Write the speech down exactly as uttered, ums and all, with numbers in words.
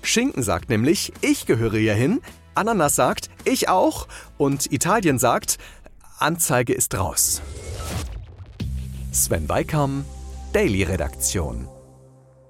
Schinken sagt nämlich, ich gehöre hier hin. Ananas sagt, ich auch. Und Italien sagt, Anzeige ist raus. Sven Weikam, Daily Redaktion.